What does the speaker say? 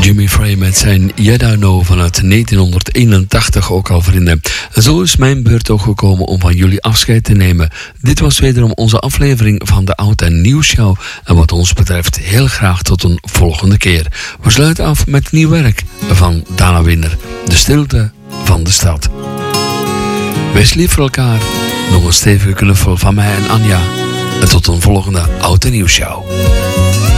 Jimmy Frey met zijn Yedano vanuit 1981 ook al, vrienden. En zo is mijn beurt ook gekomen om van jullie afscheid te nemen. Dit was wederom onze aflevering van de Oud en Nieuw Show. En wat ons betreft heel graag tot een volgende keer. We sluiten af met nieuw werk van Dana Winner. De stilte van de stad. Wees lief voor elkaar. Nog een stevige knuffel van mij en Anja. En tot een volgende Oud en Nieuw Show.